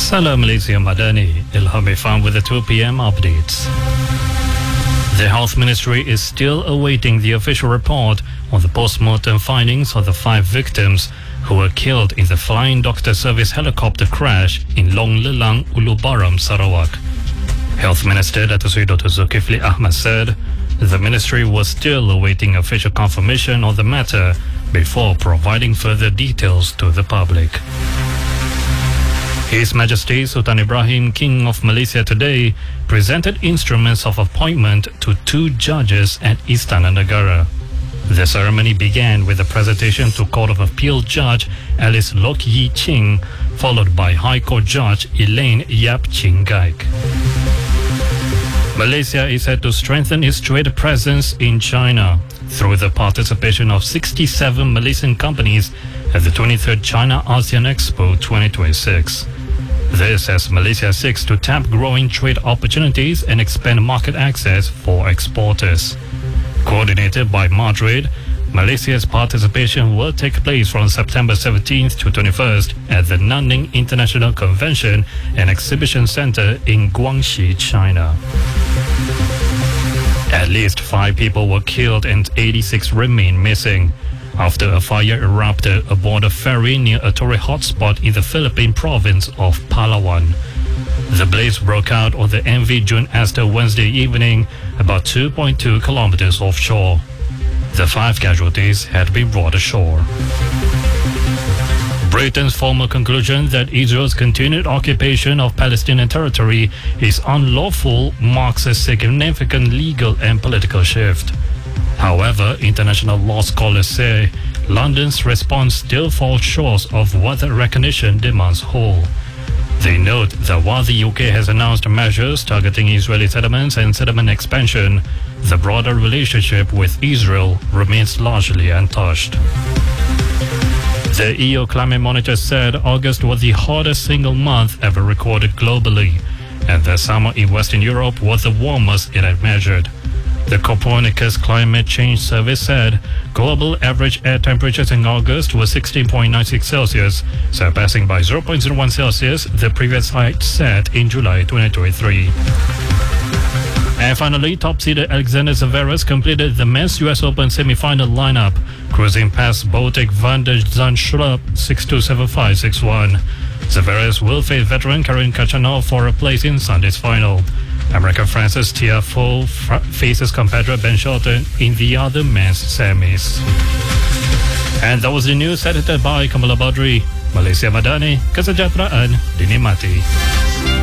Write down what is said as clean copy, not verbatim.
Salam Malaysia Madani, Ilham Irfan with the 2 p.m. updates. The Health Ministry is still awaiting the official report on the post-mortem findings of the 5 victims who were killed in the Flying Doctor Service helicopter crash in Long Lelang, Ulubaram, Sarawak. Health Minister Datuk Seri Dr. Zulkifli Ahmad said the ministry was still awaiting official confirmation on the matter before providing further details to the public. His Majesty Sultan Ibrahim, King of Malaysia today, presented instruments of appointment to 2 judges at Istana Negara. The ceremony began with a presentation to Court of Appeal Judge Alice Lok Yi Ching, followed by High Court Judge Elaine Yap Ching Gaik. Malaysia is set to strengthen its trade presence in China through the participation of 67 Malaysian companies at the 23rd China ASEAN Expo 2026. This as Malaysia seeks to tap growing trade opportunities and expand market access for exporters. Coordinated by Madrid, Malaysia's participation will take place from September 17th to 21st at the Nanning International Convention and Exhibition Center in Guangxi, China. At least 5 people were killed and 86 remain missing after a fire erupted aboard a ferry near a tourist hotspot in the Philippine province of Palawan. The blaze broke out on the MV June Astor Wednesday evening, about 2.2 kilometers offshore. The 5 casualties had been brought ashore. Britain's formal conclusion that Israel's continued occupation of Palestinian territory is unlawful marks a significant legal and political shift. However, international law scholars say London's response still falls short of what the recognition demands hold. They note that while the UK has announced measures targeting Israeli settlements and settlement expansion, the broader relationship with Israel remains largely untouched. The EU Climate Monitor said August was the hottest single month ever recorded globally, and the summer in Western Europe was the warmest it had measured. The Copernicus Climate Change Service said global average air temperatures in August were 16.96 Celsius, surpassing by 0.01 Celsius the previous height set in July 2023. And finally, top-seeded Alexander Zverev completed the men's US Open semi-final lineup, cruising past Baltic van der Zandschulp 6-2, 7-5, 6-1. Zverev will face veteran Karen Khachanov for a place in Sunday's final. American Francis Tiafoe faces compatriot Ben Shelton in the other men's semis. And that was the news edited by Kamala Badri. Malaysia Madani, kesejahteraan dinikmati.